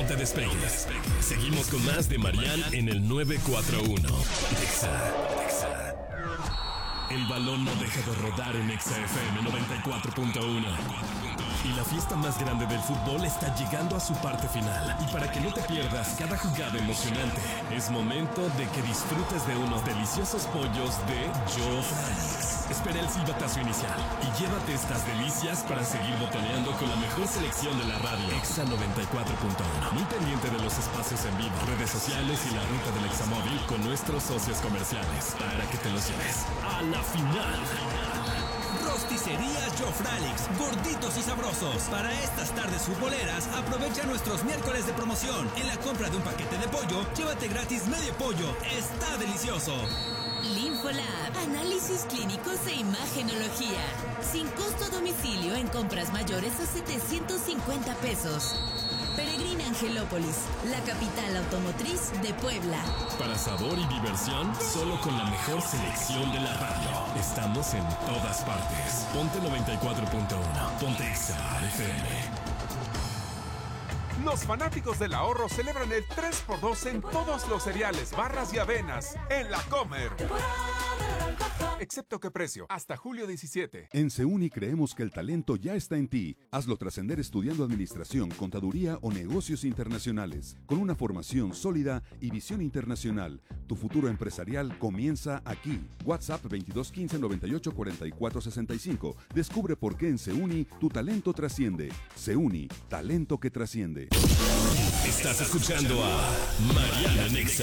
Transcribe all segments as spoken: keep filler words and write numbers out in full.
te despegues. Seguimos con más de Marian en el nueve cuatro uno. Exa, Exa. El balón no deja de rodar en Exa F M noventa y cuatro punto uno. Y la fiesta más grande del fútbol está llegando a su parte final. Y para que no te pierdas cada jugada emocionante, es momento de que disfrutes de unos deliciosos pollos de Joe Franks. Espera el silbatazo inicial y llévate estas delicias para seguir botaneando con la mejor selección de la radio. Exa noventa y cuatro punto uno. Muy pendiente de los espacios en vivo, redes sociales y la ruta del Examóvil con nuestros socios comerciales para que te los lleves a la final. Rosticería Jofralix, gorditos y sabrosos. Para estas tardes futboleras, aprovecha nuestros miércoles de promoción. En la compra de un paquete de pollo, llévate gratis medio pollo. Está delicioso. Linfolab, análisis clínicos e imagenología. Sin costo a domicilio en compras mayores a setecientos cincuenta pesos. Peregrina Angelópolis, la capital automotriz de Puebla. Para sabor y diversión, solo con la mejor selección de la radio. Estamos en todas partes. Ponte noventa y cuatro punto uno. Ponte Exa F M. Los fanáticos del ahorro celebran el tres por dos en todos los cereales, barras y avenas en La Comer. Excepto que precio, hasta julio diecisiete. En Seuni creemos que el talento ya está en ti. Hazlo trascender estudiando administración, contaduría o negocios internacionales. Con una formación sólida y visión internacional, tu futuro empresarial comienza aquí. WhatsApp veintidós quince noventa y ocho cuarenta y cuatro sesenta y cinco. Descubre por qué en Seuni tu talento trasciende. Seuni, talento que trasciende. Estás escuchando a Mariana Nexa.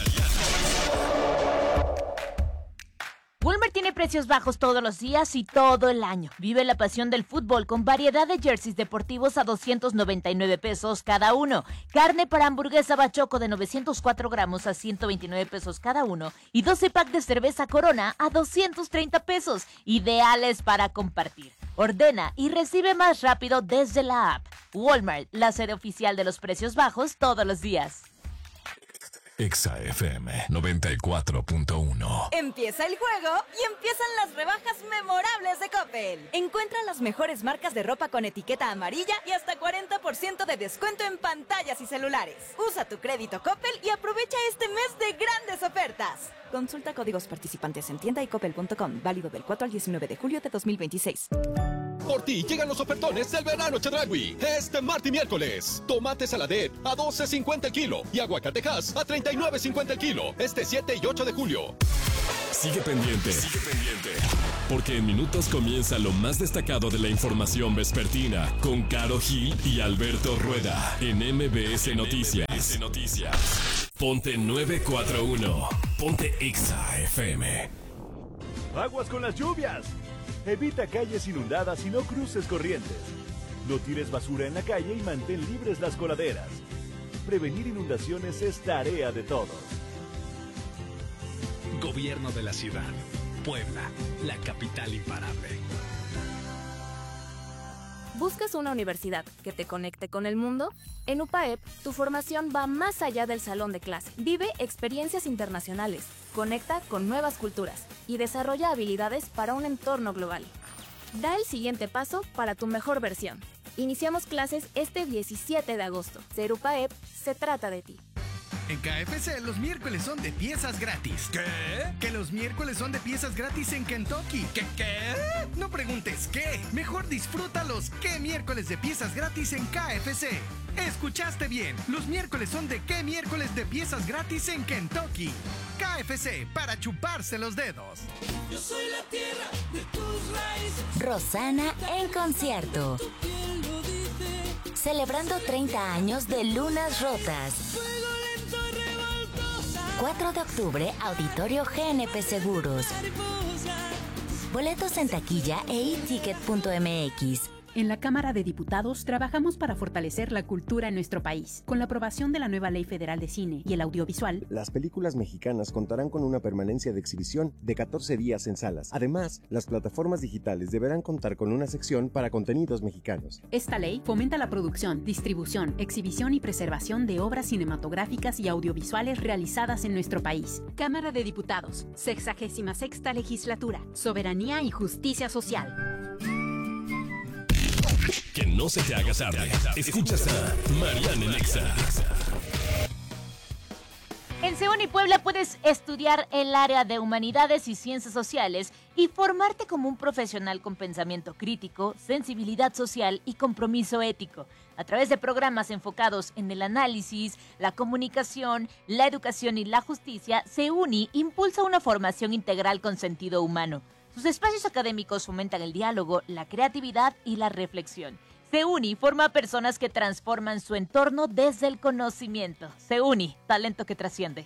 Walmart tiene precios bajos todos los días y todo el año. Vive la pasión del fútbol con variedad de jerseys deportivos a doscientos noventa y nueve pesos cada uno. Carne para hamburguesa Bachoco de novecientos cuatro gramos a ciento veintinueve pesos cada uno. Y doce pack de cerveza Corona a doscientos treinta pesos. Ideales para compartir. Ordena y recibe más rápido desde la app. Walmart, la sede oficial de los precios bajos todos los días. Exa F M noventa y cuatro punto uno. Empieza el juego y empiezan las rebajas memorables de Coppel. Encuentra las mejores marcas de ropa con etiqueta amarilla y hasta cuarenta por ciento de descuento en pantallas y celulares. Usa tu crédito Coppel y aprovecha este mes de grandes ofertas. Consulta códigos participantes en tienda y coppel punto com. Válido del cuatro al diecinueve de julio de dos mil veintiséis. Por ti llegan los ofertones del verano Chedraui. Este martes y miércoles. Tomate saladet a doce cincuenta el kilo y aguacatejas a treinta y nueve cincuenta el kilo. Este siete y ocho de julio. Sigue pendiente. Sigue pendiente. Porque en minutos comienza lo más destacado de la información vespertina con Caro Gil y Alberto Rueda en M B S Noticias. M B S Noticias. Ponte nueve cuatro uno. Ponte Exa F M. Aguas con las lluvias. Evita calles inundadas y no cruces corrientes. No tires basura en la calle y mantén libres las coladeras. Prevenir inundaciones es tarea de todos. Gobierno de la ciudad. Puebla, la capital imparable. ¿Buscas una universidad que te conecte con el mundo? En UPAEP, tu formación va más allá del salón de clase. Vive experiencias internacionales, conecta con nuevas culturas y desarrolla habilidades para un entorno global. Da el siguiente paso para tu mejor versión. Iniciamos clases este diecisiete de agosto. Ser UPAEP se trata de ti. En K F C los miércoles son de piezas gratis. ¿Qué? Que los miércoles son de piezas gratis en Kentucky. ¿Qué qué? No preguntes qué. Mejor disfruta los qué miércoles de piezas gratis en K F C. Escuchaste bien. Los miércoles son de qué miércoles de piezas gratis en Kentucky. K F C para chuparse los dedos. Yo soy la tierra de tus raíces. Rosana en concierto. Celebrando treinta años de Lunas Rotas. cuatro de octubre, Auditorio G N P Seguros. Boletos en taquilla e i ticket punto m x. En la Cámara de Diputados trabajamos para fortalecer la cultura en nuestro país. Con la aprobación de la nueva Ley Federal de Cine y el Audiovisual, las películas mexicanas contarán con una permanencia de exhibición de catorce días en salas. Además, las plataformas digitales deberán contar con una sección para contenidos mexicanos. Esta ley fomenta la producción, distribución, exhibición y preservación de obras cinematográficas y audiovisuales realizadas en nuestro país. Cámara de Diputados, sexagésima sexta Legislatura, Soberanía y Justicia Social. Que no se te haga tarde. Escuchas a Mariana en Exa. En CEUNI Puebla puedes estudiar el área de Humanidades y Ciencias Sociales y formarte como un profesional con pensamiento crítico, sensibilidad social y compromiso ético. A través de programas enfocados en el análisis, la comunicación, la educación y la justicia, CEUNI impulsa una formación integral con sentido humano. Sus espacios académicos fomentan el diálogo, la creatividad y la reflexión. CEUNI forma a personas que transforman su entorno desde el conocimiento. CEUNI, talento que trasciende.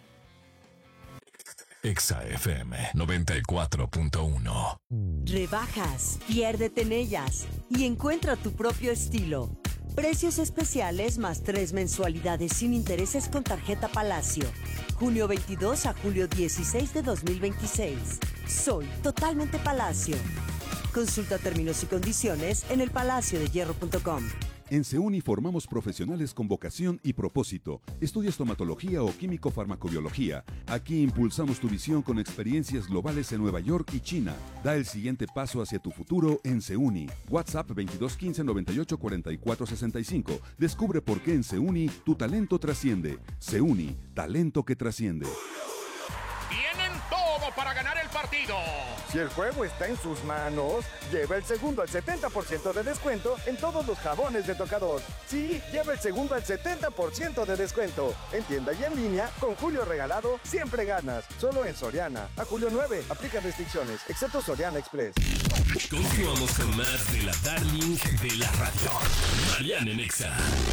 Exa F M noventa y cuatro punto uno. Rebajas, piérdete en ellas y encuentra tu propio estilo. Precios especiales más tres mensualidades sin intereses con tarjeta Palacio. Junio veintidós a julio dieciséis de dos mil veintiséis. Soy totalmente Palacio. Consulta términos y condiciones en el palacio de hierro punto com. En CEUNI formamos profesionales con vocación y propósito. Estudia estomatología o químico-farmacobiología. Aquí impulsamos tu visión con experiencias globales en Nueva York y China. Da el siguiente paso hacia tu futuro en CEUNI. WhatsApp veintidós quince noventa y ocho cuarenta y cuatro sesenta y cinco. Descubre por qué en CEUNI tu talento trasciende. CEUNI, talento que trasciende. Tienen todo para ganar el partido. Si el juego está en sus manos, lleva el segundo al setenta por ciento de descuento en todos los jabones de tocador. Sí, lleva el segundo al setenta por ciento de descuento. En tienda y en línea, con Julio Regalado, siempre ganas. Solo en Soriana. A julio nueve, aplica restricciones, excepto Soriana Express. Continuamos con más de la Darling de la radio. Mariana en Exa.